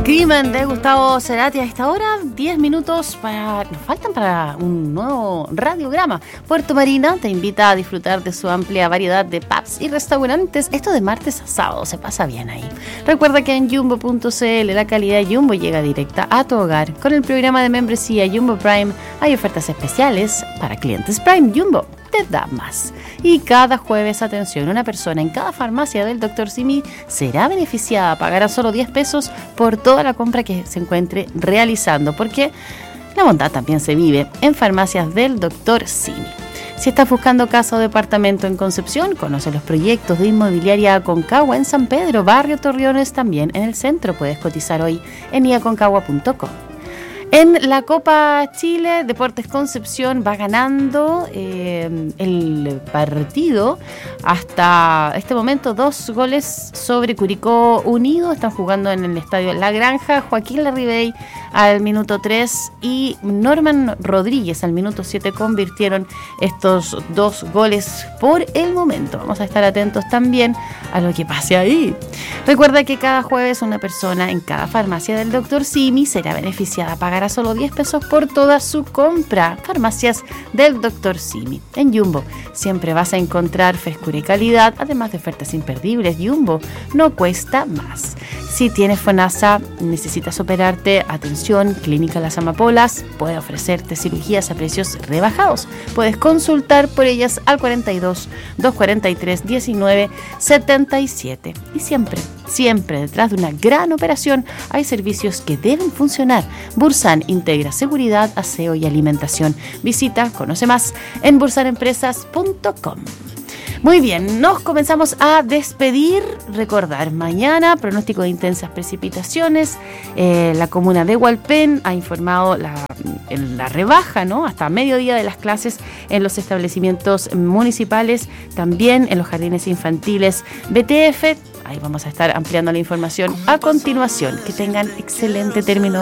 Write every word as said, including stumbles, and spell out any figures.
Crimen de Gustavo Cerati a esta hora, diez minutos para, nos faltan para un nuevo radiograma. Puerto Marina te invita a disfrutar de su amplia variedad de pubs y restaurantes. Esto de martes a sábado, se pasa bien ahí. Recuerda que en Jumbo punto c l la calidad de Jumbo llega directa a tu hogar. Con el programa de membresía Jumbo Prime hay ofertas especiales para clientes Prime. Jumbo te da más. Y cada jueves, atención, una persona en cada farmacia del doctor Simi será beneficiada. Pagará solo diez pesos por toda la compra que se encuentre realizando, porque la bondad también se vive en farmacias del doctor Simi. Si estás buscando casa o departamento en Concepción, conoce los proyectos de Inmobiliaria Aconcagua en San Pedro, Barrio Torreones, también en el centro. Puedes cotizar hoy en i aconcagua punto com. En la Copa Chile, Deportes Concepción va ganando eh, el partido hasta este momento, dos goles sobre Curicó Unido. Están jugando en el estadio La Granja. Joaquín Larribey al minuto tres y Norman Rodríguez al minuto siete convirtieron estos dos goles por el momento. Vamos a estar atentos también a lo que pase ahí. Recuerda que cada jueves una persona en cada farmacia del doctor Simi será beneficiada. Pagará solo diez pesos por toda su compra. Farmacias del doctor Simi. En Jumbo siempre vas a encontrar frescura y calidad, además de ofertas imperdibles. Jumbo no cuesta más. Si tienes FONASA, necesitas operarte, atención, Clínica Las Amapolas puede ofrecerte cirugías a precios rebajados. Puedes consultar por ellas al cuarenta y dos, doscientos cuarenta y tres, diecinueve setenta y siete. Y siempre, siempre detrás de una gran operación hay servicios que deben funcionar. Bursan integra seguridad, aseo y alimentación. Visita, conoce más en bursan empresas punto com. Muy bien, nos comenzamos a despedir. Recordar, mañana pronóstico de intensas precipitaciones. Eh, la comuna de Hualpén ha informado la, la rebaja, ¿no?, hasta mediodía de las clases en los establecimientos municipales, también en los jardines infantiles B T F. Ahí vamos a estar ampliando la información a continuación. Que tengan excelente término